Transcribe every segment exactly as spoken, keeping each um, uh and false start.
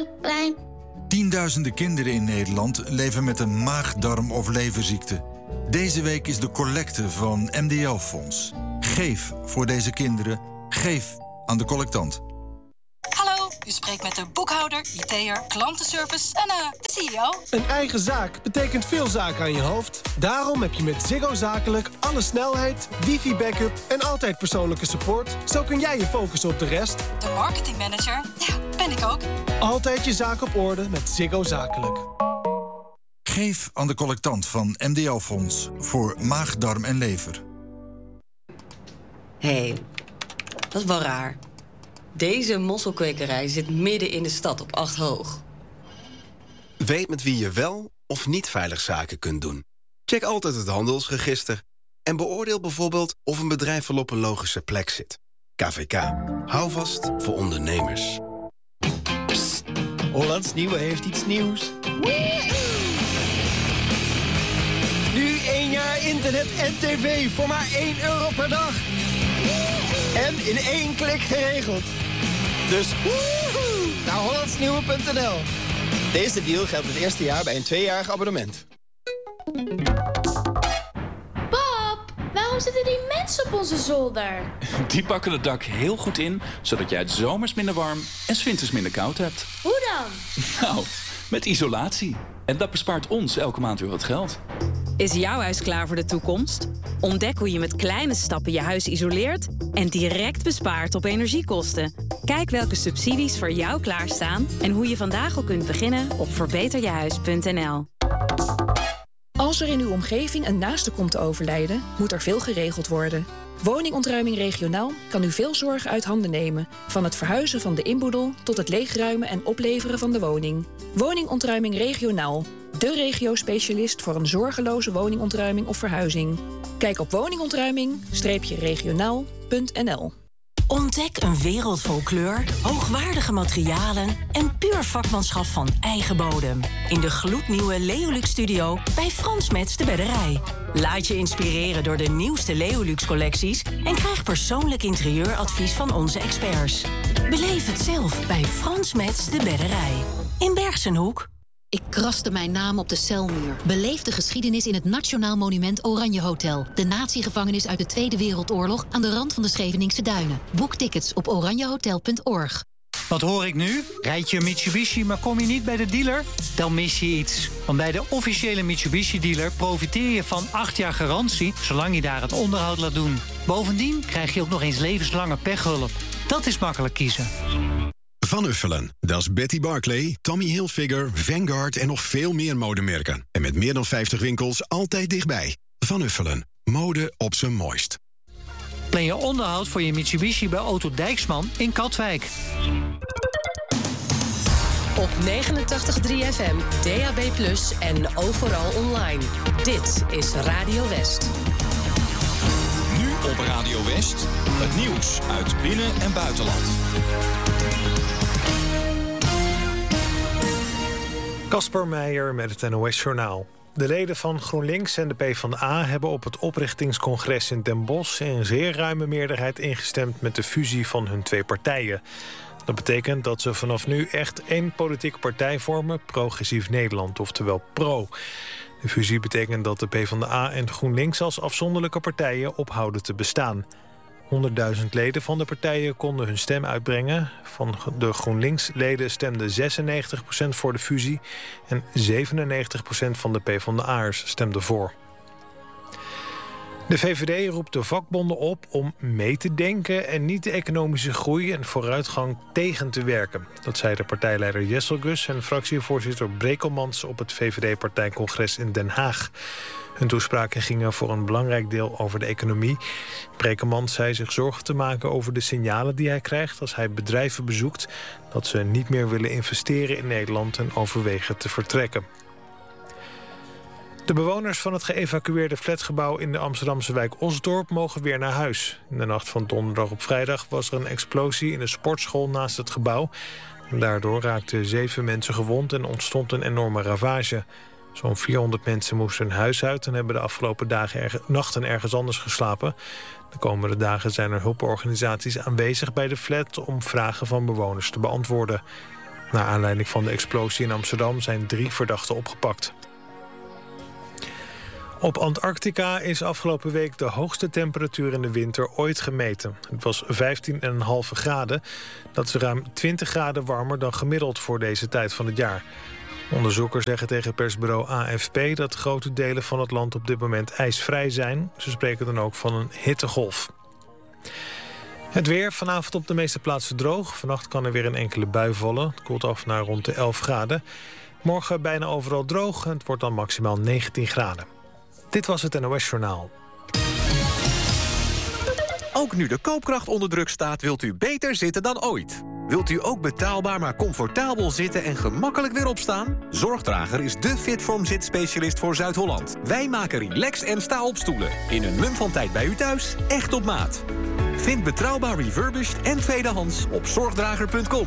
buikpijn. Tienduizenden kinderen in Nederland leven met een maag, darm of leverziekte. Deze week is de collecte van M D L-fonds. Geef voor deze kinderen. Geef aan de collectant. Hallo, u spreekt met de boekhouder, I T'er, klantenservice en uh, de C E O. Een eigen zaak betekent veel zaken aan je hoofd. Daarom heb je met Ziggo Zakelijk alle snelheid, wifi-backup en altijd persoonlijke support. Zo kun jij je focussen op de rest. De marketingmanager, ja, ben ik ook. Altijd je zaak op orde met Ziggo Zakelijk. Geef aan de collectant van M D L-fonds voor maag, darm en lever. Hé, hey, dat is wel raar. Deze mosselkwekerij zit midden in de stad op acht hoog. Weet met wie je wel of niet veilig zaken kunt doen. Check altijd het handelsregister. En beoordeel bijvoorbeeld of een bedrijf wel op een logische plek zit. K V K. Hou vast voor ondernemers. Psst. Hollands Nieuwe heeft iets nieuws. Nu één jaar internet en tv voor maar één euro per dag. En in één klik geregeld. Dus woehoe, naar hollandsnieuwe punt n l. Deze deal geldt het eerste jaar bij een tweejarig abonnement. Pap, waarom zitten die mensen op onze zolder? Die pakken het dak heel goed in, zodat jij het zomers minder warm en 's winters minder koud hebt. Hoe dan? Nou, met isolatie. En dat bespaart ons elke maand weer wat geld. Is jouw huis klaar voor de toekomst? Ontdek hoe je met kleine stappen je huis isoleert en direct bespaart op energiekosten. Kijk welke subsidies voor jou klaarstaan en hoe je vandaag al kunt beginnen op verbeter je huis punt n l. Als er in uw omgeving een naaste komt te overlijden, moet er veel geregeld worden. Woningontruiming regionaal kan u veel zorgen uit handen nemen. Van het verhuizen van de inboedel tot het leegruimen en opleveren van de woning. Woningontruiming regionaal. De regio-specialist voor een zorgeloze woningontruiming of verhuizing. Kijk op woningontruiming regionaal punt n l. Ontdek een wereld vol kleur, hoogwaardige materialen en puur vakmanschap van eigen bodem. In de gloednieuwe Leolux Studio bij Frans Metz de Bedderij. Laat je inspireren door de nieuwste Leolux collecties en krijg persoonlijk interieuradvies van onze experts. Beleef het zelf bij Frans Metz de Bedderij. In Bergsenhoek. Ik kraste mijn naam op de celmuur. Beleef de geschiedenis in het Nationaal Monument Oranje Hotel. De natiegevangenis uit de Tweede Wereldoorlog aan de rand van de Scheveningse Duinen. Boek tickets op oranjehotel punt org. Wat hoor ik nu? Rijd je een Mitsubishi, maar kom je niet bij de dealer? Dan mis je iets. Want bij de officiële Mitsubishi-dealer profiteer je van acht jaar garantie, zolang je daar het onderhoud laat doen. Bovendien krijg je ook nog eens levenslange pechhulp. Dat is makkelijk kiezen. Van Uffelen, dat is Betty Barclay, Tommy Hilfiger, Vanguard en nog veel meer modemerken. En met meer dan vijftig winkels altijd dichtbij. Van Uffelen, mode op zijn mooist. Plan je onderhoud voor je Mitsubishi bij Auto Dijksman in Katwijk. Op negenentachtig komma drie F M, D A B plus, en overal online. Dit is Radio West. Nu op Radio West, het nieuws uit binnen- en buitenland. Casper Meijer met het N O S-journaal. De leden van GroenLinks en de PvdA hebben op het oprichtingscongres in Den Bosch in zeer ruime meerderheid ingestemd met de fusie van hun twee partijen. Dat betekent dat ze vanaf nu echt één politieke partij vormen, Progressief Nederland, oftewel PRO. De fusie betekent dat de PvdA en GroenLinks als afzonderlijke partijen ophouden te bestaan. honderdduizend leden van de partijen konden hun stem uitbrengen. Van de GroenLinks-leden stemde zesennegentig procent voor de fusie en zevenennegentig procent van de PvdA'ers stemde voor. De V V D roept de vakbonden op om mee te denken en niet de economische groei en vooruitgang tegen te werken. Dat zei de partijleider Jesselgus en fractievoorzitter Brekelmans op het V V D-partijcongres in Den Haag. Hun toespraken gingen voor een belangrijk deel over de economie. Brekelmans zei zich zorgen te maken over de signalen die hij krijgt als hij bedrijven bezoekt dat ze niet meer willen investeren in Nederland en overwegen te vertrekken. De bewoners van het geëvacueerde flatgebouw in de Amsterdamse wijk Osdorp mogen weer naar huis. In de nacht van donderdag op vrijdag was er een explosie in de sportschool naast het gebouw. Daardoor raakten zeven mensen gewond en ontstond een enorme ravage. Zo'n vierhonderd mensen moesten hun huis uit en hebben de afgelopen dagen erg, nachten ergens anders geslapen. De komende dagen zijn er hulporganisaties aanwezig bij de flat om vragen van bewoners te beantwoorden. Naar aanleiding van de explosie in Amsterdam zijn drie verdachten opgepakt. Op Antarctica is afgelopen week de hoogste temperatuur in de winter ooit gemeten. Het was vijftien komma vijf graden. Dat is ruim twintig graden warmer dan gemiddeld voor deze tijd van het jaar. Onderzoekers zeggen tegen persbureau A F P dat grote delen van het land op dit moment ijsvrij zijn. Ze spreken dan ook van een hittegolf. Het weer, vanavond op de meeste plaatsen droog. Vannacht kan er weer een enkele bui vallen. Het koelt af naar rond de elf graden. Morgen bijna overal droog en het wordt dan maximaal negentien graden. Dit was het N O S Journaal. Ook nu de koopkracht onder druk staat, wilt u beter zitten dan ooit. Wilt u ook betaalbaar maar comfortabel zitten en gemakkelijk weer opstaan? Zorgdrager is de Fitform zitspecialist voor Zuid-Holland. Wij maken relax- en sta-opstoelen. In een mum van tijd bij u thuis, echt op maat. Vind betrouwbaar refurbished en tweedehands op zorgdrager punt com.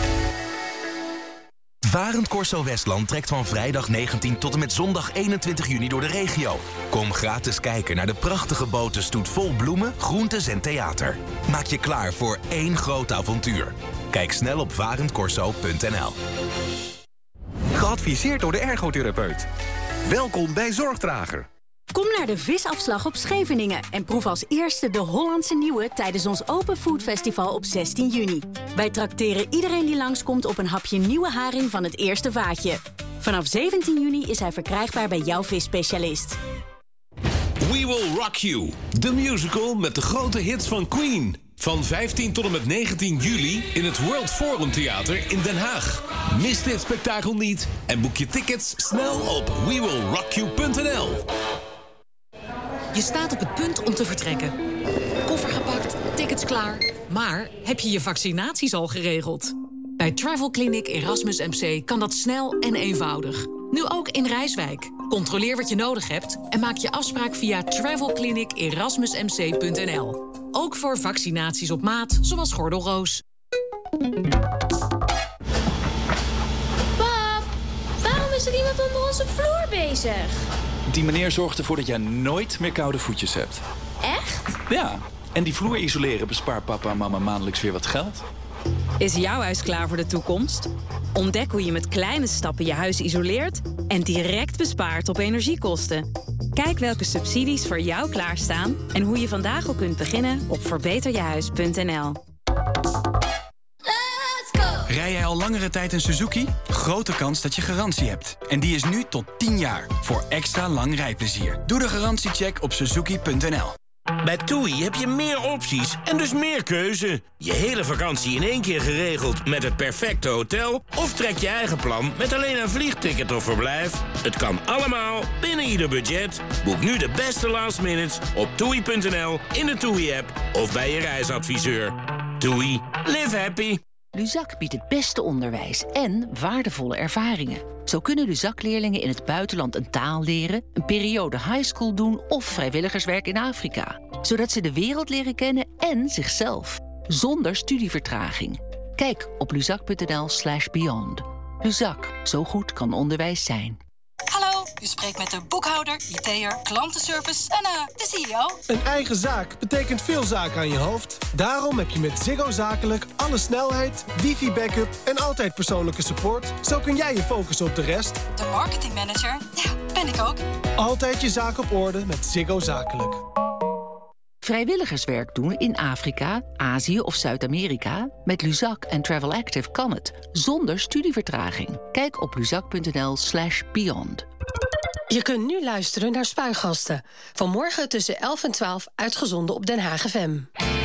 Varend Corso Westland trekt van vrijdag negentien tot en met zondag eenentwintig juni door de regio. Kom gratis kijken naar de prachtige botenstoet vol bloemen, groentes en theater. Maak je klaar voor één groot avontuur. Kijk snel op varend corso punt n l. Geadviseerd door de ergotherapeut. Welkom bij Zorgdrager. Kom naar de Visafslag op Scheveningen en proef als eerste de Hollandse Nieuwe tijdens ons Open Food Festival op zestien juni. Wij trakteren iedereen die langskomt op een hapje nieuwe haring van het eerste vaatje. Vanaf zeventien juni is hij verkrijgbaar bij jouw visspecialist. We Will Rock You, de musical met de grote hits van Queen. Van vijftien tot en met negentien juli in het World Forum Theater in Den Haag. Mis dit spektakel niet en boek je tickets snel op we will rock you punt n l. Je staat op het punt om te vertrekken. Koffer gepakt, tickets klaar. Maar heb je je vaccinaties al geregeld? Bij Travel Clinic Erasmus M C kan dat snel en eenvoudig. Nu ook in Rijswijk. Controleer wat je nodig hebt en maak je afspraak via travel clinic erasmus m c punt n l. Ook voor vaccinaties op maat, zoals gordelroos. Pap, waarom is er iemand onder onze vloer bezig? Die meneer zorgt ervoor dat jij nooit meer koude voetjes hebt. Echt? Ja, en die vloer isoleren bespaart papa en mama maandelijks weer wat geld. Is jouw huis klaar voor de toekomst? Ontdek hoe je met kleine stappen je huis isoleert en direct bespaart op energiekosten. Kijk welke subsidies voor jou klaarstaan en hoe je vandaag al kunt beginnen op verbeter je huis punt n l. Rij jij al langere tijd een Suzuki? Grote kans dat je garantie hebt. En die is nu tot tien jaar, voor extra lang rijplezier. Doe de garantiecheck op suzuki punt n l. Bij TUI heb je meer opties en dus meer keuze. Je hele vakantie in één keer geregeld met het perfecte hotel... of trek je eigen plan met alleen een vliegticket of verblijf. Het kan allemaal, binnen ieder budget. Boek nu de beste last minutes op toei punt n l, in de TUI-app of bij je reisadviseur. TUI, live happy. Luzak biedt het beste onderwijs en waardevolle ervaringen. Zo kunnen Luzak-leerlingen in het buitenland een taal leren... een periode highschool doen of vrijwilligerswerk in Afrika. Zodat ze de wereld leren kennen en zichzelf. Zonder studievertraging. Kijk op luzak punt n l slash beyond. Luzak, zo goed kan onderwijs zijn. Hallo, u spreekt met de boekhouder, I T'er, klantenservice en uh, de C E O. Een eigen zaak betekent veel zaken aan je hoofd. Daarom heb je met Ziggo Zakelijk alle snelheid, wifi-backup en altijd persoonlijke support. Zo kun jij je focussen op de rest. De marketingmanager, ja, ben ik ook. Altijd je zaak op orde met Ziggo Zakelijk. Vrijwilligerswerk doen in Afrika, Azië of Zuid-Amerika? Met Luzak en Travel Active kan het, zonder studievertraging. Kijk op luzak punt n l slash beyond. Je kunt nu luisteren naar Spuigasten. Vanmorgen tussen elf en twaalf uitgezonden op Den Haag F M.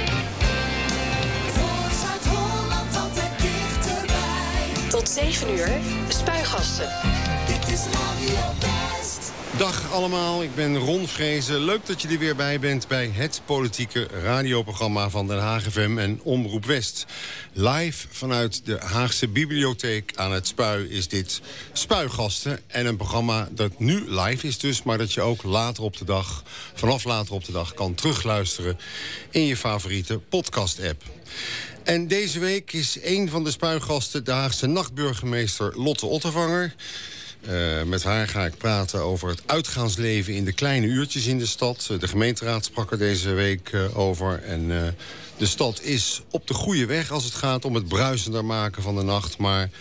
Tot zeven uur, Spuigasten. Dit is Radio West. Dag allemaal, ik ben Ron Vrezen. Leuk dat je er weer bij bent bij het politieke radioprogramma van Den Haag F M en Omroep West. Live vanuit de Haagse Bibliotheek aan het Spui is dit Spuigasten. En een programma dat nu live is dus, maar dat je ook later op de dag, vanaf later op de dag kan terugluisteren in je favoriete podcast-app. En deze week is een van de spuigasten de Haagse nachtburgemeester Lotte Ottervanger. Uh, met haar ga ik praten over het uitgaansleven in de kleine uurtjes in de stad. Uh, de gemeenteraad sprak er deze week uh, over. En uh, de stad is op de goede weg als het gaat om het bruisender maken van de nacht. Maar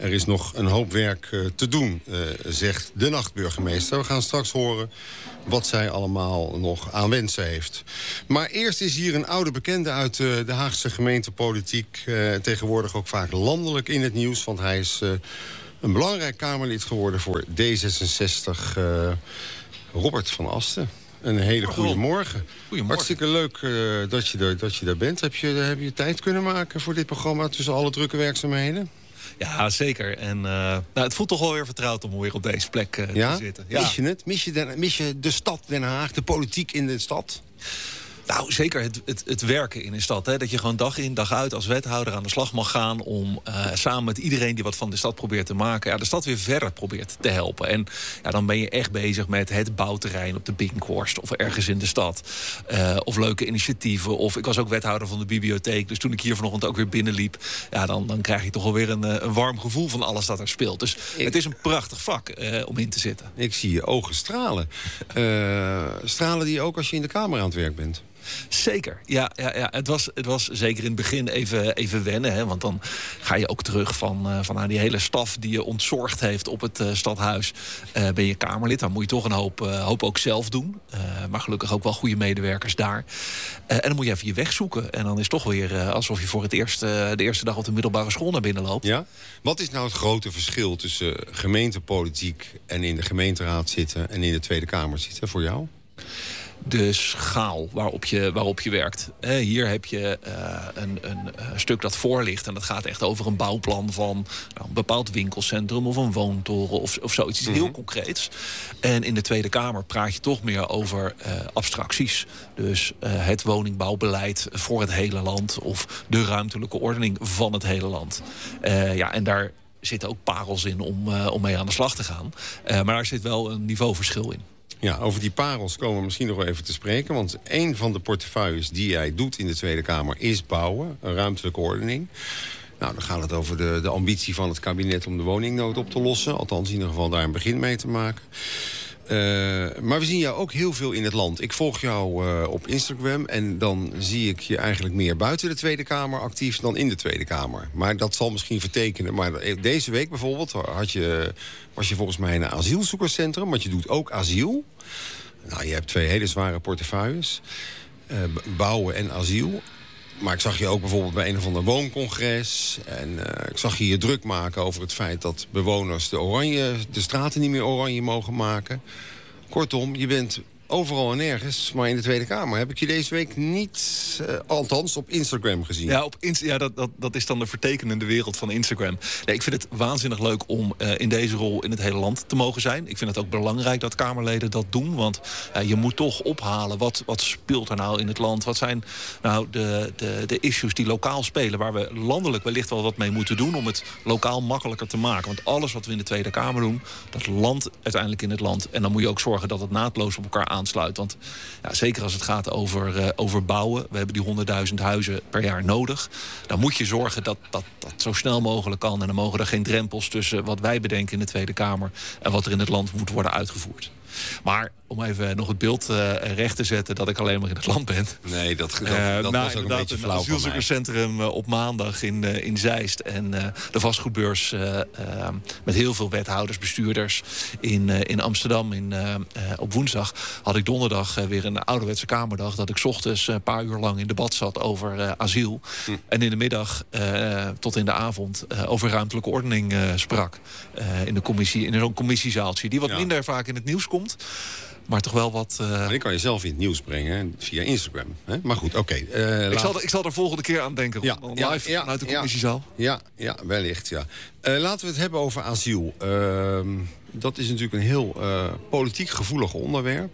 Er is nog een hoop werk uh, te doen, uh, zegt de nachtburgemeester. We gaan straks horen wat zij allemaal nog aan wensen heeft. Maar eerst is hier een oude bekende uit uh, de Haagse gemeentepolitiek. Uh, tegenwoordig ook vaak landelijk in het nieuws. Want hij is uh, een belangrijk Kamerlid geworden voor D zesenzestig. Uh, Robert van Asten. Een hele goede morgen. Hartstikke leuk uh, dat, je er, dat je daar bent. Heb je, heb je tijd kunnen maken voor dit programma tussen alle drukke werkzaamheden? Ja, zeker. En uh, nou, het voelt toch wel weer vertrouwd om weer op deze plek uh, ja? te zitten. Ja? Mis je het? Mis je, de, mis je de stad Den Haag, de politiek in de stad? Nou, zeker het, het, het werken in een stad. Hè? Dat je gewoon dag in, dag uit als wethouder aan de slag mag gaan... om uh, samen met iedereen die wat van de stad probeert te maken... Ja, de stad weer verder probeert te helpen. En ja, dan ben je echt bezig met het bouwterrein op de Binkhorst... of ergens in de stad. Uh, of leuke initiatieven. Of ik was ook wethouder van de bibliotheek. Dus toen ik hier vanochtend ook weer binnenliep... Ja, dan, dan krijg je toch alweer een, een warm gevoel van alles dat er speelt. Dus ik, het is een prachtig vak uh, om in te zitten. Ik zie je ogen stralen. Uh, stralen die ook als je in de Kamer aan het werk bent? Zeker, ja. ja, ja. Het, was, het was zeker in het begin even, even wennen. Hè, want dan ga je ook terug van, uh, van nou, die hele staf die je ontzorgd heeft op het uh, stadhuis. Uh, ben je Kamerlid, dan moet je toch een hoop, uh, hoop ook zelf doen. Uh, maar gelukkig ook wel goede medewerkers daar. Uh, en dan moet je even je weg zoeken. En dan is het toch weer uh, alsof je voor het eerst uh, de eerste dag op de middelbare school naar binnen loopt. Ja? Wat is nou het grote verschil tussen gemeentepolitiek en in de gemeenteraad zitten en in de Tweede Kamer zitten voor jou? De schaal waarop je, waarop je werkt. Eh, hier heb je uh, een, een, een stuk dat voor ligt. En dat gaat echt over een bouwplan van nou, een bepaald winkelcentrum... of een woontoren of, of zoiets iets mm-hmm. heel concreets. En in de Tweede Kamer praat je toch meer over uh, abstracties. Dus uh, het woningbouwbeleid voor het hele land... of de ruimtelijke ordening van het hele land. Uh, ja, en daar zitten ook parels in om, uh, om mee aan de slag te gaan. Uh, maar daar zit wel een niveauverschil in. Ja, over die parels komen we misschien nog wel even te spreken. Want een van de portefeuilles die jij doet in de Tweede Kamer is bouwen. Een ruimtelijke ordening. Nou, dan gaat het over de, de ambitie van het kabinet om de woningnood op te lossen. Althans, in ieder geval daar een begin mee te maken. Uh, maar we zien jou ook heel veel in het land. Ik volg jou uh, op Instagram en dan zie ik je eigenlijk meer buiten de Tweede Kamer actief dan in de Tweede Kamer. Maar dat zal misschien vertekenen. Maar deze week bijvoorbeeld had je, was je volgens mij in een asielzoekerscentrum, want je doet ook asiel. Nou, je hebt twee hele zware portefeuilles. Uh, bouwen en asiel. Maar ik zag je ook bijvoorbeeld bij een of ander wooncongres. En uh, ik zag je je druk maken over het feit dat bewoners de, oranje, de straten niet meer oranje mogen maken. Kortom, je bent overal en nergens, maar in de Tweede Kamer heb ik je deze week niet, uh, althans op Instagram gezien. Ja, op Inst- ja dat, dat, dat is dan de vertekenende wereld van Instagram. Nee, ik vind het waanzinnig leuk om uh, in deze rol in het hele land te mogen zijn. Ik vind het ook belangrijk dat Kamerleden dat doen, want uh, je moet toch ophalen wat, wat speelt er nou in het land. Wat zijn nou de, de, de issues die lokaal spelen, waar we landelijk wellicht wel wat mee moeten doen om het lokaal makkelijker te maken. Want alles wat we in de Tweede Kamer doen, dat landt uiteindelijk in het land. En dan moet je ook zorgen dat het naadloos op elkaar aansluit. Want ja, zeker als het gaat over, uh, over bouwen, we hebben die honderdduizend huizen per jaar nodig. Dan moet je zorgen dat, dat dat zo snel mogelijk kan. En dan mogen er geen drempels tussen wat wij bedenken in de Tweede Kamer en wat er in het land moet worden uitgevoerd. Maar om even nog het beeld uh, recht te zetten dat ik alleen maar in het land ben. Nee, dat, dat, uh, dat nou, was ook een beetje flauw van mij. Een asielzoekerscentrum uh, op maandag in, uh, in Zeist. En uh, de vastgoedbeurs uh, uh, met heel veel wethouders, bestuurders in, uh, in Amsterdam. In, uh, uh, op woensdag had ik donderdag uh, weer een ouderwetse kamerdag. Dat ik 's ochtends een paar uur lang in debat zat over uh, asiel. Hm. En in de middag uh, tot in de avond uh, over ruimtelijke ordening uh, sprak. Uh, in de commissie, in zo'n commissiezaaltje die wat ja. minder vaak in het nieuws komt. Maar toch wel wat... Uh... Maar die kan je zelf in het nieuws brengen via Instagram. Hè? Maar goed, oké. Okay, uh, ik, zal, ik zal er volgende keer aan denken. Ja, live ja, ja, vanuit de commissiezaal. Ja, ja, wellicht, ja. Uh, laten we het hebben over asiel. Uh, dat is natuurlijk een heel uh, politiek gevoelig onderwerp.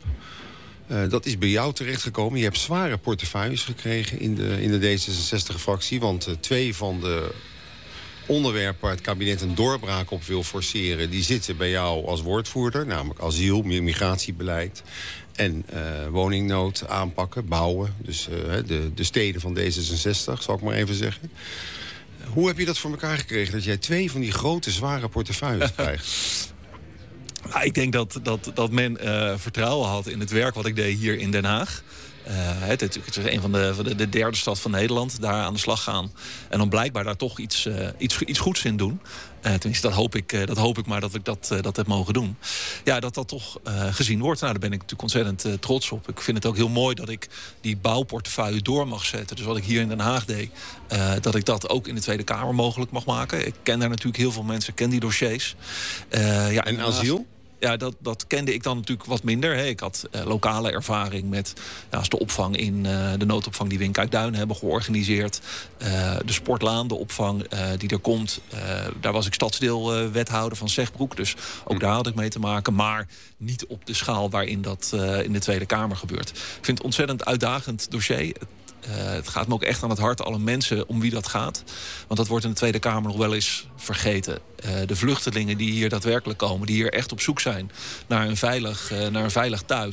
Uh, dat is bij jou terechtgekomen. Je hebt zware portefeuilles gekregen in de, in de D zesenzestig-fractie. Want uh, twee van de onderwerpen waar het kabinet een doorbraak op wil forceren, die zitten bij jou als woordvoerder. Namelijk asiel, migratiebeleid en uh, woningnood aanpakken, bouwen. Dus uh, de, de steden van D zesenzestig, zal ik maar even zeggen. Hoe heb je dat voor elkaar gekregen dat jij twee van die grote, zware portefeuilles krijgt? Nou, ik denk dat, dat, dat men uh, vertrouwen had in het werk wat ik deed hier in Den Haag. Uh, het, het is een van de, van de, de derde stad van Nederland, daar aan de slag gaan. En dan blijkbaar daar toch iets, uh, iets, iets goeds in doen. Uh, tenminste, dat hoop ik, uh, dat hoop ik maar dat ik dat, uh, dat heb mogen doen. Ja, dat dat toch uh, gezien wordt. Nou, daar ben ik natuurlijk ontzettend uh, trots op. Ik vind het ook heel mooi dat ik die bouwportefeuille door mag zetten. Dus wat ik hier in Den Haag deed, uh, dat ik dat ook in de Tweede Kamer mogelijk mag maken. Ik ken daar natuurlijk heel veel mensen, ken die dossiers. Uh, ja, en asiel? Ja, dat, dat kende ik dan natuurlijk wat minder. Hè. Ik had uh, lokale ervaring met ja, als de opvang in uh, de noodopvang die we in Kijkduin hebben georganiseerd. Uh, de sportlaan, de opvang uh, die er komt. Uh, daar was ik stadsdeelwethouder uh, van Zegbroek. Dus ook daar had ik mee te maken. Maar niet op de schaal waarin dat uh, in de Tweede Kamer gebeurt. Ik vind het een ontzettend uitdagend dossier. Uh, het gaat me ook echt aan het hart, alle mensen om wie dat gaat. Want dat wordt in de Tweede Kamer nog wel eens vergeten. Uh, de vluchtelingen die hier daadwerkelijk komen, die hier echt op zoek zijn naar een veilig, uh, naar een veilig thuis.